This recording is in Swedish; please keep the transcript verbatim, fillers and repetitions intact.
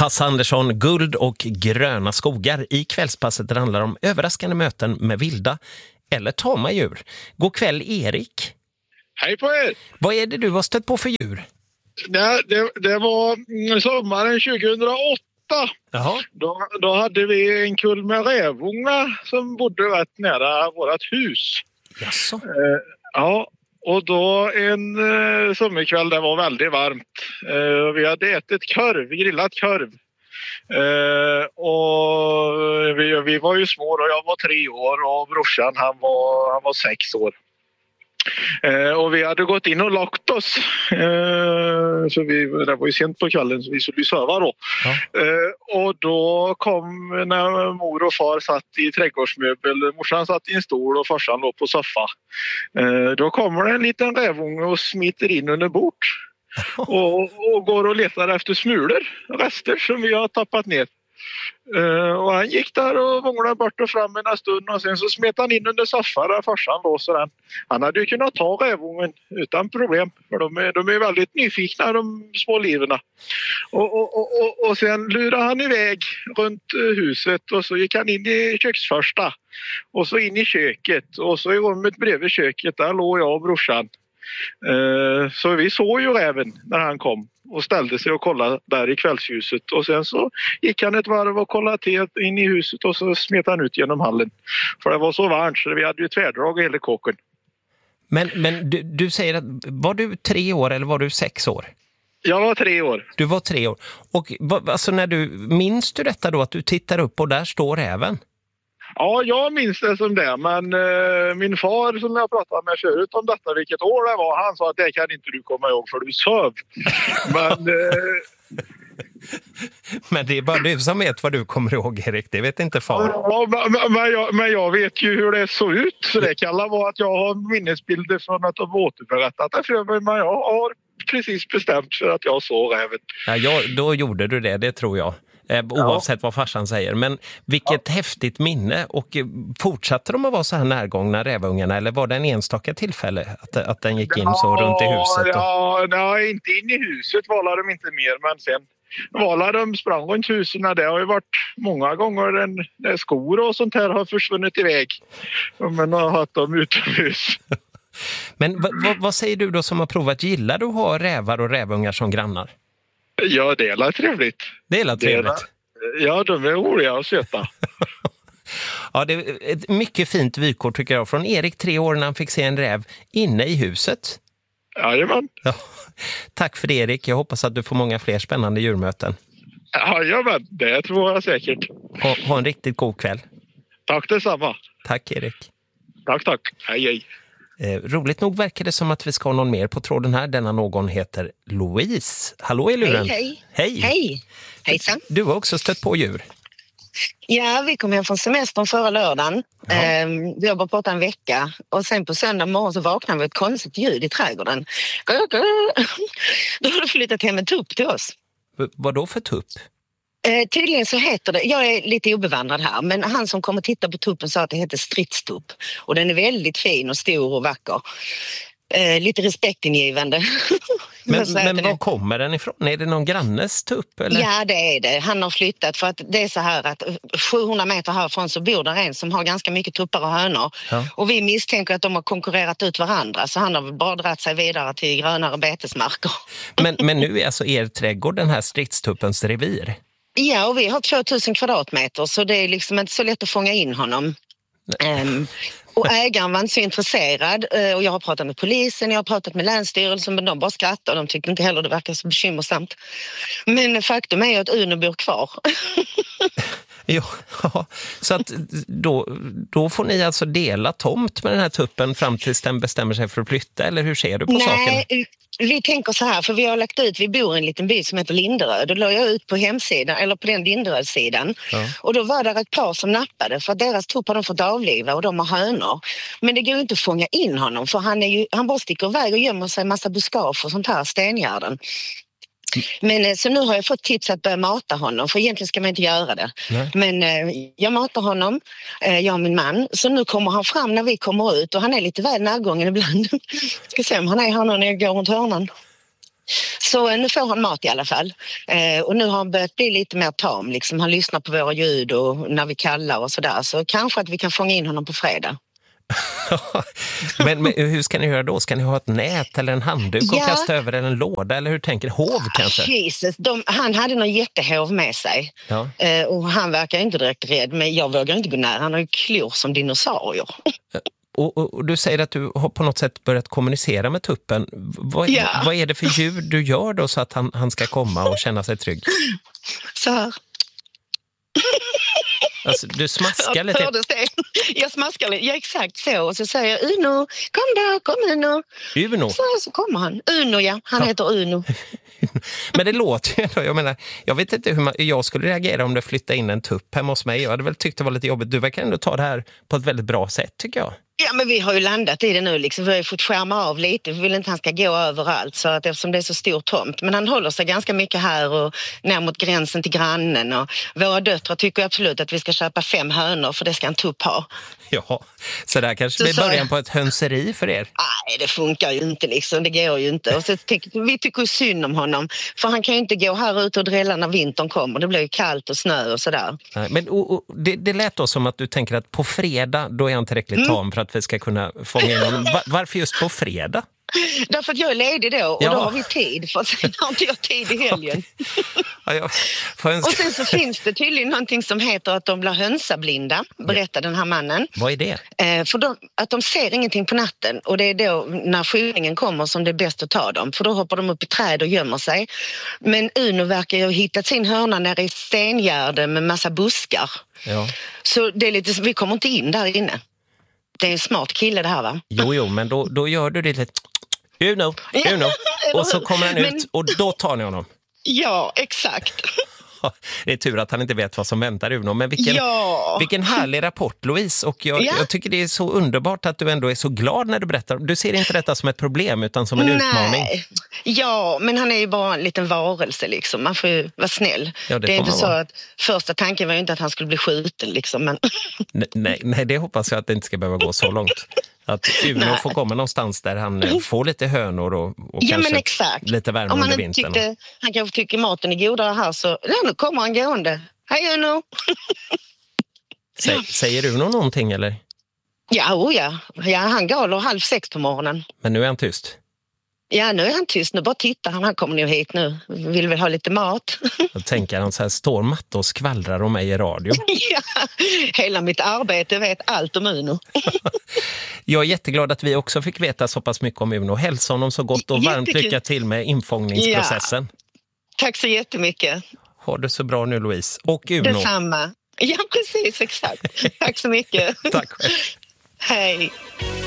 Hasse Andersson, Guld och gröna skogar. I kvällspasset det handlar om överraskande möten med vilda eller tama djur. God kväll, Erik. Hej på er! Vad är det du har stött på för djur? Det, det, det var sommaren tjugohundraåtta. Jaha. Då, då hade vi en kull med rävungar som bodde rätt nära vårt hus. Jaså? Eh, ja, och då en eh, sommarkväll, det var väldigt varmt. Eh, vi hade ätit korv, grillat korv. Eh, och vi, vi var ju små och jag var tre år och brorsan han var, han var sex år. Eh, och vi hade gått in och lagt oss. Eh, så vi, det var ju sent på kvällen så vi skulle sova då. Ja. Eh, och då kom när mor och far satt i trädgårdsmöbel. Morsan satt i en stol och farsan låg på soffa. Eh, då kommer det en liten rävunge och smiter in under bord. Och, och går och letar efter smulor, rester som vi har tappat ner. Uh, och han gick där och vånglade bort och fram en stund och sen så smet han in under soffan där farsan låser den. Han hade ju kunnat ta rävungen utan problem för de är, de är väldigt nyfikna de små liverna. Och, och, och, och, och sen lurade han iväg runt huset och så gick han in i köksförsta och så in i köket och så i rummet bredvid köket där låg jag och brorsan. Uh, så vi såg ju räven när han kom och ställde sig och kollade där i kvällsljuset och sen så gick han ett varv och kollade till in i huset och så smet han ut genom hallen för det var så varmt så vi hade ju tvärdrag i hela kåken. Men, men du, du säger att var du tre år eller var du sex år? Jag var tre år. Du var tre år och alltså när du minns du detta då att du tittar upp och där står räven? Ja, jag minns det som det, men eh, min far som jag pratade med förut om detta, vilket år det var, han sa att det kan inte du komma ihåg för du söv. men, eh... men det är bara du som vet vad du kommer ihåg, Erik, det vet inte far. Ja, men, men, jag, men jag vet ju hur det såg ut, så det kan vara att jag har minnesbilder från att de återberättat det för mig, men jag har precis bestämt för att jag såg räven. Ja, jag, då gjorde du det, det tror jag. Oavsett ja. Vad farsan säger. Men vilket ja. häftigt minne. Och fortsatte de att vara så här närgångna rävungarna? Eller var det en enstaka tillfälle att, att den gick in ja, så runt i huset? Och... Ja, nej, inte in i huset valade de inte mer. Men sen valade de sprang runt husen. Det har ju varit många gånger en, där skor och sånt här har försvunnit iväg. Men har haft dem utomhus. Men v- v- vad säger du då som har provat? Gillar du att ha rävar och rävungar som grannar? Ja, det är trevligt. Det är trevligt. Ja, de är roliga och söta. Ja, det är ett mycket fint vykort tycker jag. Från Erik, tre år, när han fick se en räv inne i huset. Jajamän. Ja. Tack för det, Erik. Jag hoppas att du får många fler spännande djurmöten. Jajamän, det tror jag säkert. Ha, ha en riktigt god kväll. Tack detsamma. Tack, Erik. Tack, tack. Hej, hej. Eh, roligt nog verkar det som att vi ska ha någon mer på tråden här. Denna någon heter Louise. Hallå i luren. Hej, hej. Hej. Hej. Hejsan. Du har också stött på djur. Ja, vi kom hem från semestern förra lördagen. Eh, vi har bara pratat en vecka. Och sen på söndag morgon så vaknade vi ett konstigt ljud i trädgården. Då har det flyttat hem en tupp till oss. V- vad då för tupp? Eh, tydligen så heter det, jag är lite obevandrad här, men han som kommer titta på tuppen sa att det heter stridstupp. Och den är väldigt fin och stor och vacker. Eh, lite respektingivande. Men, men var kommer den ifrån? Är det någon grannes tupp? Eller? Ja, det är det. Han har flyttat för att det är så här att sjuhundra meter härifrån så bor där en som har ganska mycket tuppar och hönor. Ja. Och vi misstänker att de har konkurrerat ut varandra så han har väl bara dratt sig vidare till grönare betesmarker. Men, men nu är alltså er trädgård den här stridstuppens revir? Ja, och vi har tvåtusen kvadratmeter så det är liksom inte så lätt att fånga in honom. Um, och ägaren var inte så intresserad uh, och jag har pratat med polisen, jag har pratat med länsstyrelsen men de bara skrattar och de tyckte inte heller det verkar så bekymmersamt. Men faktum är ju att Uno bor kvar. Ja, så att då, då får ni alltså dela tomt med den här tuppen fram tills den bestämmer sig för att flytta, eller hur ser du på Nej, saken? Nej, vi tänker så här, för vi har lagt ut, vi bor i en liten by som heter Linderöd. Då la jag ut på hemsidan, eller på den Linderöd-sidan. Ja. Och då var det ett par som nappade för att deras tupp har de fått avliva och de har hönor. Men det går ju inte att fånga in honom för han, är ju, han bara sticker iväg och gömmer sig en massa buskage och sånt här, stengärden. Men så nu har jag fått tips att börja mata honom, för egentligen ska man inte göra det. Nej. Men eh, jag matar honom, eh, jag och min man. Så nu kommer han fram när vi kommer ut och han är lite väl närgången ibland. Ska se om han är här nu när jag går runt hörnan. Så nu får han mat i alla fall. Eh, och nu har han börjat bli lite mer tam. Liksom. Han lyssnar på våra ljud och när vi kallar och sådär. Så kanske att vi kan fånga in honom på fredag. men, men hur ska ni göra då? Ska ni ha ett nät eller en handduk och Ja. kasta över en låda? Eller hur tänker hov kanske? Jesus, de, han hade någon jättehov med sig. Ja. Eh, och han verkar inte direkt rädd. Men jag vågar inte gå nära. Han har ju klor som dinosaurier. Och, och, och du säger att du har på något sätt börjat kommunicera med tuppen. Vad, Ja. vad är det för ljud du gör då så att han, han ska komma och känna sig trygg? Så här. Alltså, du smaskar lite. Hördes det? Jag smaskar lite, ja exakt så. Och så säger jag, Uno, kom då, kom Uno. Uno? Så, så kommer han. Uno, ja. Han Ja. heter Uno. Men det låter ju ändå, jag menar, jag vet inte hur man, jag skulle reagera om det flyttade in en tupp hemma hos mig. Jag hade väl tyckt det var lite jobbigt. Du verkar ändå ta det här på ett väldigt bra sätt, tycker jag. Ja, men vi har ju landat i det nu liksom. Vi har ju fått skärma av lite. Vi vill inte att han ska gå överallt så att eftersom det är så stor tomt. Men han håller sig ganska mycket här och ner mot gränsen till grannen. Och våra döttrar tycker absolut att vi ska köpa fem hönor för det ska en tupp ha. Ja, så där kanske Så blir sa början jag. på ett hönseri för er. Nej, det funkar ju inte liksom. Det går ju inte. Och så tycker, vi tycker ju synd om honom. För han kan ju inte gå här ute och drälla när vintern kommer. Det blir ju kallt och snö och sådär. Nej, men och, och, det, det lät då som att du tänker att på fredag då är han tillräckligt Mm. tam för att vi ska kunna fånga in honom. Va, varför just på fredag? Därför att jag är ledig då och Ja. då har vi tid. För sen har inte jag tid i helgen. Ja, jag får önska... Och sen så finns det tydligen någonting som heter att de blir hönsablinda, berättar den här mannen. Vad är det? Eh, för de, att de ser ingenting på natten och det är då när skylningen kommer som det är bäst att ta dem. För då hoppar de upp i träd och gömmer sig. Men Uno verkar ju ha hittat sin hörna nere i stengärde med massa buskar. Ja. Så det är lite, vi kommer inte in där inne. Det är en smart kille det här, va? Jo, jo, men då, då gör du det lite... Uno, Uno. Och så kommer han ut Men- och då tar ni honom. Ja, exakt. Det är tur att han inte vet vad som väntar Uno. Men vilken, Ja. vilken härlig rapport, Louise. Och jag, Ja. jag tycker det är så underbart att du ändå är så glad när du berättar. Du ser inte detta som ett problem utan som en utmaning. Nej. Ja, men han är ju bara en liten varelse liksom. Man får ju vara snäll. Ja, det det är får inte man så vara. att första tanken var ju inte att han skulle bli skjuten liksom. Men Nej, nej, nej, det hoppas jag att det inte ska behöva gå så långt. Att Uno Nej. får komma någonstans där han eh, får lite hönor och, och ja, kanske men exakt. lite värme Om han under inte vintern. tyckte, han kanske tycker maten är godare här så ja, nu kommer han gående. Hej Uno! Sä, säger Uno någonting eller? Ja, oh ja. ja, han galer halv sex på morgonen. Men nu är han tyst. Ja, nu är han tyst. Nu bara tittar han. Han kommer nog hit nu. Vill väl ha lite mat. Då tänker han så här, står Matte och skvallrar om mig i radio. Ja, hela mitt arbete vet allt om Uno. Jag är jätteglad att vi också fick veta så pass mycket om Uno. Hälsa honom så gott och varmt Jättekul. lycka till med infångningsprocessen. Tack så jättemycket. Ha det så bra nu, Louise. Och Uno. Detsamma. Ja, precis. Exakt. Tack så mycket. Tack själv. Hej.